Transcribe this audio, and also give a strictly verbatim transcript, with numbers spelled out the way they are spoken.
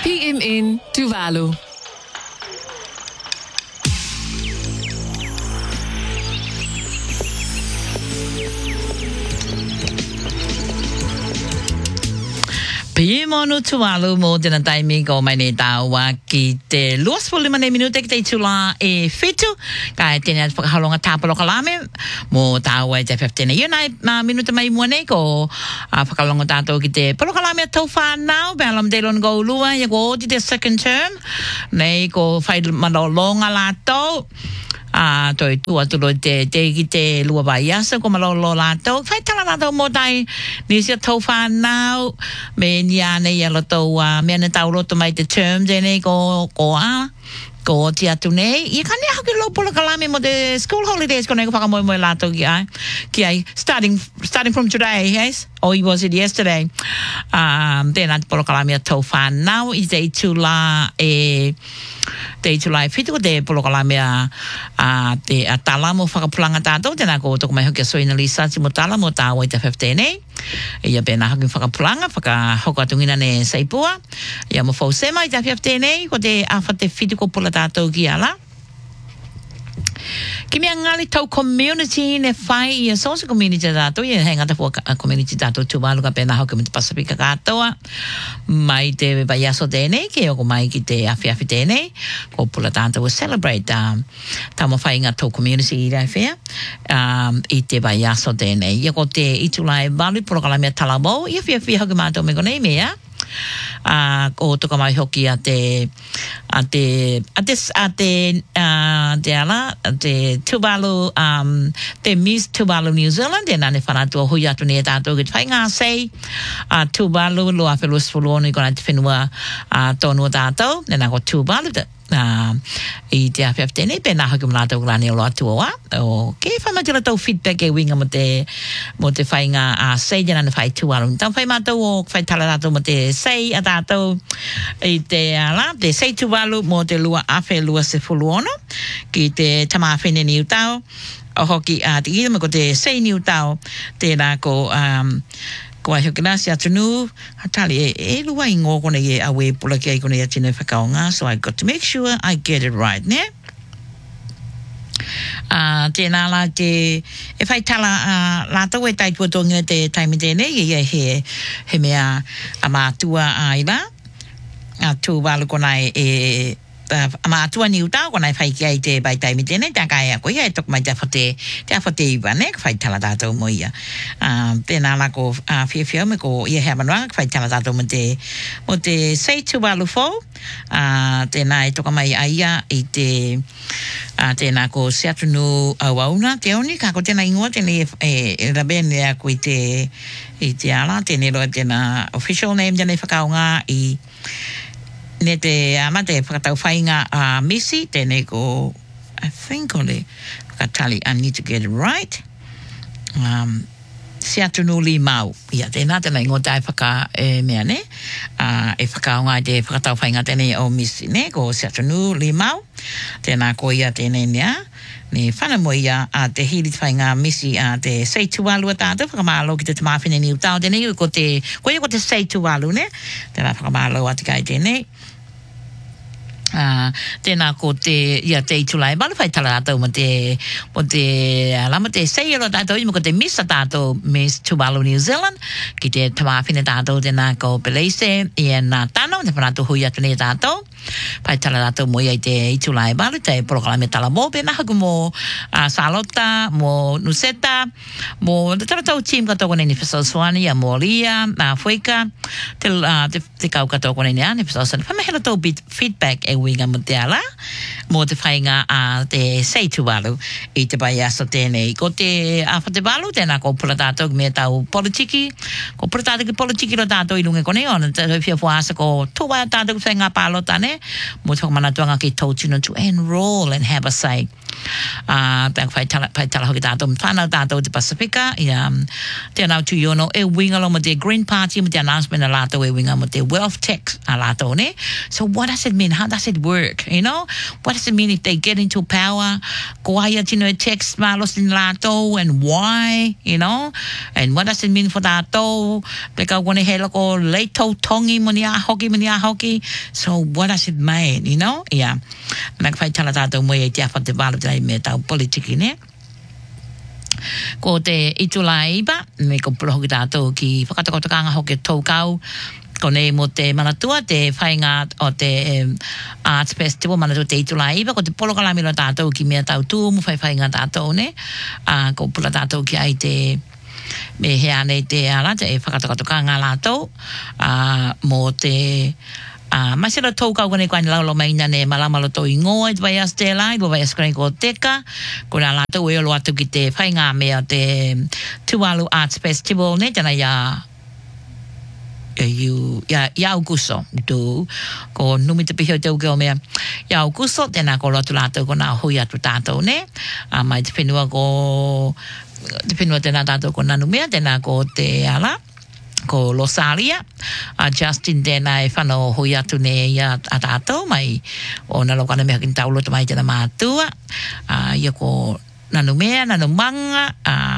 P M in Tuvalu. Pimonu tualu mo din ang timing ko may nitawa kite luas po lima na minuto kita itula e fitu kahit tinat paghalong at tapalo kalami mo tawa ita fifteen na yun ay uh, minuto may muane ko uh, paghalong at tato kite palo kalami at tofa now balam delon go luwa yago di second term na ko fay malolong alato ah toi tu atu lo te te kite lua ba yasa ko malolo lato fai tala lato mo dai ni se tofa now me nya ne ya lo to wa me na tau lo to mai the term de ne ko ko a ko ti atu ne i kan ya ke lo pola kalame mo de school holidays ko ne ko pa mo mo lato ki ai ki ai starting starting from today yes or was it yesterday um then at pola kalame tofa now is a tula e te July fitu de polo kalamea a te atalamo whakapulanga tātou tēnā ko toko mai hoki a soina lisa si mo tala mo tā waita fifteen e ia pēnā hoki whakapulanga whakahoko atungina ne saipua ia mo whausema i tā fifteen e ko te awha te fitu ko pula tātou ki ala ki mea ngali tau community ne whai ia social community tātou ia hei ngata fua community tātou Tuvalu ka pēnā hoki mo te Pasifika katoa mai te baiaso tēnei ke oko mai ki te awhi awhi tēnei ko pula tātou celebrate um, tā mo whai ngā tau community i rai whea um, i te baiaso tēnei ia ko te itulai balu pula kalamea talamau ia whi awhi hoki mātou me konei mea Uh, ko toka mai hoki a te a te a te a te uh, te ala te Tuvalu um te Miss Tuvalu New Zealand e nane whanatua hui atu ne tātou ki whai ngā sei a uh, Tuvalu loa whelus whuluonu i kona te whenua uh, tōnua tātou nena ko Tuvalu te Uh, i te A fifteen e pēnā hoki mō tātou grani o loa tua o ke whai matila tau feedback e winga mo te mo te whai ngā a uh, sei jana ne whai Tuvalu tau whai mātou o whai tala tātou mo te sei a tātou i te ala te sei Tuvalu mo te lua awhe lua se fuluono ki te tamawhene ni utau o hoki a uh, te ira mo ko te sei ni utau tēnā ko um, ko ai hoki nasi atunu hatali e, e lua ingo kone e awe pula ki ai kone e tine whakaonga so I got to make sure I get it right ne uh, tēnā la te e whai tala uh, lātou e taitua tōngina te taimi tēne e ia he he mea a mātua aila a Tuvalu konai e Uh, ama atua ni utau kona whai ki ai te bai taimi tēnei tā kai a koe ia e tok mai te whate te whate iwa ne whai tala tātou mo ia uh, tēnā la ko uh, whia whia me ko ia hea manuanga whai tala tātou mo te mo te sei Tuvalu fo uh, tēnā e toka mai aia i te uh, tēnā ko se atunu au auna te oni kako tēnā ingoa tēnei e, e rabene a koe te i te ala tēnei roa tēnā official name tēnei whakaunga i ne te amate whakatau whainga a uh, Missy, tēnei ko, I think ole, whakatali, I need to get it right. Um, se atunu li mau. Ia, tēnā tēnā ingo tai whaka e mea ne, uh, e whakaonga te whakatau whainga tēnei o Missy ne, ko se atunu li mau. Tēnā ko ia tēnei nea, ne whana mo ia a te hiri whainga Missy a te sei Tuvalu a tātou, whakamālo ki te tamawhine ni utau tēnei, ko te, ko ia ko te sei Tuvalu ne, tēnā whakamālo a te kai tēnei. Uh, tēnā ko te ia te itulai balu whai tala tātou mo te mo te lama te seiro tātou mo ko te Miss tātou Miss Tuvalu New Zealand ki te tamawhine tātou tēnā ko Belize i nā tano te whanatu hui atu ne tātou whai tala tātou mo ia i te itulai balu te proklame tala mō pēnā haku mo uh, Salota mo Nuseta mo te taratau team katoko nei ni Whesoswani a mo Lia a Fuika te, uh, te, te kau katoko nei ni a ni Whesoswani whamahela tau bit feedback e winga mo te ala mo te whainga a te sei Tuvalu i te bai aso tēnei ko te a whate balu tēnā ko pula tātou me tau politiki ko pula tātou ki politiki ro tātou i lunge kone ona te whia fuasa ko tōwai tātou whainga pālo tane mo te whakamana tuanga ki tau tino to enroll and have a say Ah, tak fai tala fai tala hoki tātou whānau tātou te Pasifika. Ia, te anau tu yono e winga lo mo te Green Party mo te announcement a lātou e winga mo te wealth tax a lātou ne. So what does it mean? How does it work? You know? What does it mean if they get into power? Ko aia tino e tax malos in lātou and why? You know? And what does it mean for tātou? Peka wane he loko leito tongi mo ni a hoki mo ni a hoki. So what does it mean? You know? Yeah. Nak fai tala tātou mo e te awha te wālu te me tau politiki ne. Ko te itula iba, me ko pula hoki tātou ki whakatokotokanga hoki tōkau, ko nei mo te manatua, te whainga o te um, Arts Festival, manatua te itula iba, ko te polokalami no tātou ki mea tau tū, mu whai whainga tātou ne, uh, ko pula tātou ki ai te me hea nei te ala, te whakatokotokanga lātou, uh, mo te Ah, mas era tōkau kone koe lau lo maina ne malamalo tō i ngoa i vai astela, i vai askone ko teka, ko nā lātou e olo atu ki te whainga mea te Tuvalu Arts Festival, ne tana ia ia ia ia augusto tu ko numi te pihio te uke o mea ia augusto tena ko lotu lātou ko nā hui atu tātou ne, ah, mai te whenua ko te whenua tena tātou ko nanu mea, tena ko te ala ko Losalia, a uh, Justin tēnā e whanau hui atu ne ia a tātou, mai o na lokana mea kin taulo te mai tēnā mātua, uh, ia ko nanu mea, nanu manga, uh,